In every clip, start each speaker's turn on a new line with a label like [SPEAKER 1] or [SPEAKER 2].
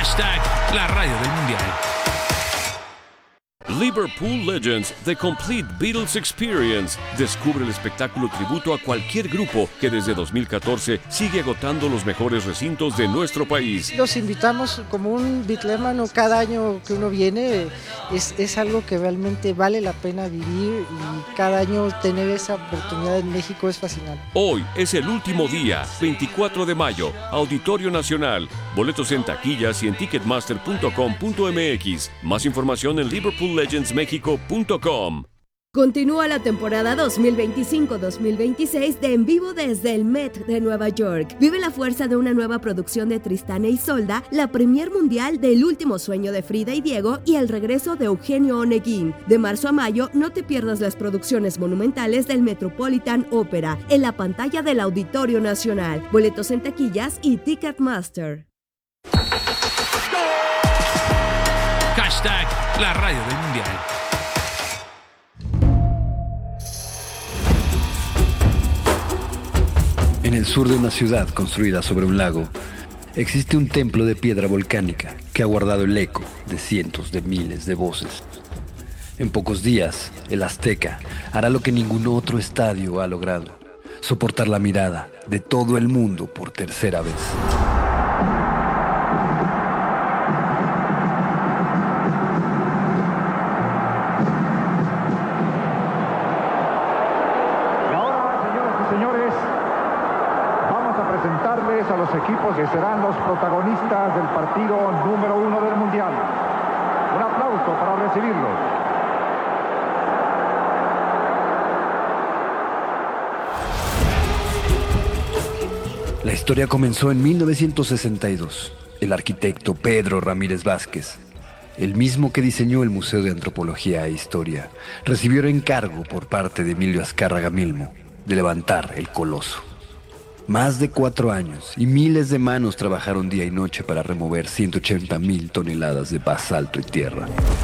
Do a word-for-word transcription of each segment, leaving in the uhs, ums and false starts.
[SPEAKER 1] Hashtag la radio del mundial.
[SPEAKER 2] Liverpool Legends, The Complete Beatles Experience. Descubre el espectáculo tributo a cualquier grupo que desde dos mil catorce sigue agotando los mejores recintos de nuestro país.
[SPEAKER 3] Los invitamos como un bitlémano cada año que uno viene. Es, es algo que realmente vale la pena vivir y cada año tener esa oportunidad en México es fascinante.
[SPEAKER 2] Hoy es el último día, veinticuatro de mayo, Auditorio Nacional. Boletos en taquillas y en ticketmaster punto com punto m x. Más información en liverpool legends mexico punto com.
[SPEAKER 4] Continúa la temporada dos mil veinticinco dos mil veintiséis de En Vivo desde el Met de Nueva York. Vive la fuerza de una nueva producción de Tristán e Isolda, la premier mundial del Último Sueño de Frida y Diego y el regreso de Eugenio Oneguín. De marzo a mayo, no te pierdas las producciones monumentales del Metropolitan Opera en la pantalla del Auditorio Nacional. Boletos en taquillas y Ticketmaster.
[SPEAKER 1] Hashtag la radio del mundial.
[SPEAKER 5] En el sur de una ciudad construida sobre un lago, existe un templo de piedra volcánica que ha guardado el eco de cientos de miles de voces. En pocos días, el Azteca hará lo que ningún otro estadio ha logrado: soportar la mirada de todo el mundo por tercera vez.
[SPEAKER 6] A los equipos que serán los protagonistas del partido número uno del Mundial. Un aplauso para recibirlos.
[SPEAKER 5] La historia comenzó en mil novecientos sesenta y dos. El arquitecto Pedro Ramírez Vázquez, el mismo que diseñó el Museo de Antropología e Historia, recibió el encargo por parte de Emilio Azcárraga Milmo de levantar el coloso. Más de cuatro años y miles de manos trabajaron día y noche para remover ciento ochenta mil toneladas de basalto y tierra.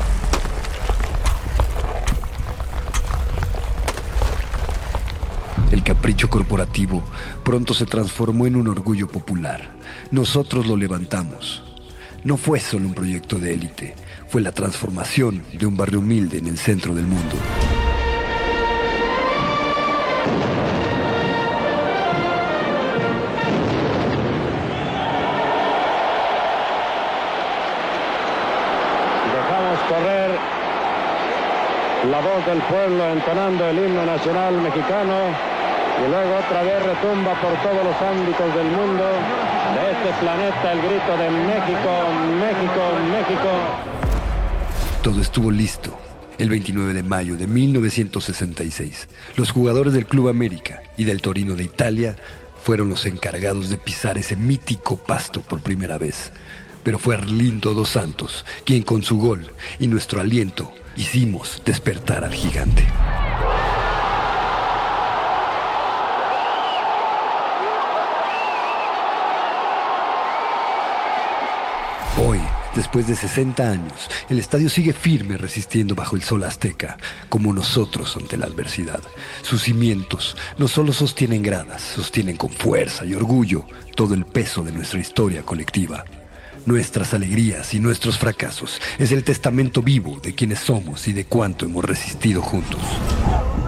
[SPEAKER 5] El capricho corporativo pronto se transformó en un orgullo popular. Nosotros lo levantamos. No fue solo un proyecto de élite, fue la transformación de un barrio humilde en el centro del mundo.
[SPEAKER 7] Correr la voz del pueblo entonando el himno nacional mexicano y luego otra vez retumba por todos los ámbitos del mundo, de este planeta, el grito de México, México, México.
[SPEAKER 5] Todo estuvo listo el veintinueve de mayo de mil novecientos sesenta y seis. Los jugadores del Club América y del Torino de Italia fueron los encargados de pisar ese mítico pasto por primera vez. Pero fue Arlindo dos Santos quien con su gol y nuestro aliento hicimos despertar al gigante. Hoy, después de sesenta años, el estadio sigue firme resistiendo bajo el sol azteca, como nosotros ante la adversidad. Sus cimientos no solo sostienen gradas, sostienen con fuerza y orgullo todo el peso de nuestra historia colectiva. Nuestras alegrías y nuestros fracasos es el testamento vivo de quienes somos y de cuánto hemos resistido juntos.